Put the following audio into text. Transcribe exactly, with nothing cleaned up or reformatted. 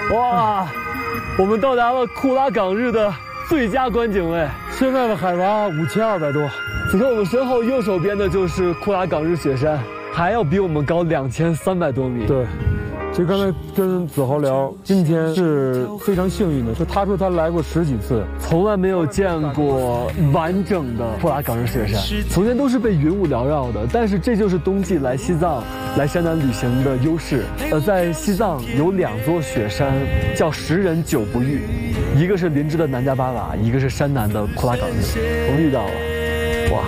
哇，我们到达了库拉岗日的最佳观景位， 现在的海拔五千二百多。 此刻我们身后右手边的就是库拉岗日雪山，还要比我们高两千三百多米。 对。其实刚才跟子豪聊，今天是非常幸运的，就他说他来过十几次， 从来没有见过完整的库拉岗日雪山，从前都是被云雾缭绕的。但是这就是冬季来西藏、来山南旅行的优势。呃，在西藏有两座雪山叫十人九不遇，一个是林芝的南迦巴瓦，一个是山南的库拉岗日，我们遇到了。